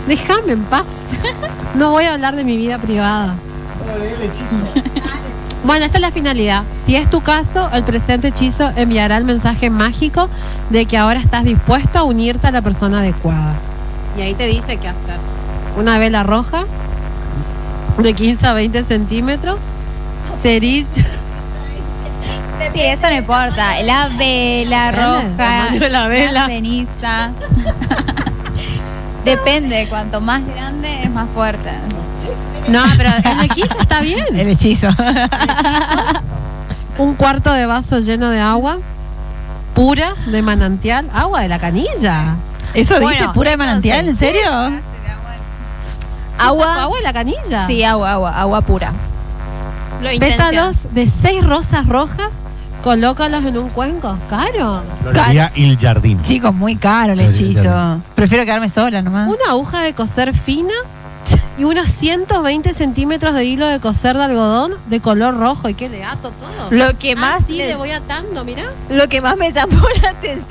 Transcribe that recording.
Déjame en paz. No voy a hablar de mi vida privada. Bueno, esta es la finalidad. Si es tu caso, el presente hechizo enviará el mensaje mágico de que ahora estás dispuesto a unirte a la persona adecuada. Y ahí te dice qué hacer. Una vela roja de 15 a 20 centímetros. Cerilla. Sí, eso no importa. La vela roja, tamaño de la vela. la ceniza. Depende, cuanto más grande es más fuerte. No, pero el hechizo está bien. El hechizo. Un cuarto de vaso lleno de agua pura de manantial. Agua de la canilla. ¿Eso Bueno, dice pura de manantial? ¿En serio? Agua de la canilla. Sí, agua pura. Pétalos de 6 rosas rojas. Colócalos en un cuenco. Caro. Florería Il Jardín. Chicos, muy caro el hechizo. Prefiero quedarme sola nomás. Una aguja de coser fina y unos 120 centímetros de hilo de coser de algodón de color rojo. ¿Y qué le ato todo? Lo que más le voy atando, mirá. Lo que más me llamó la atención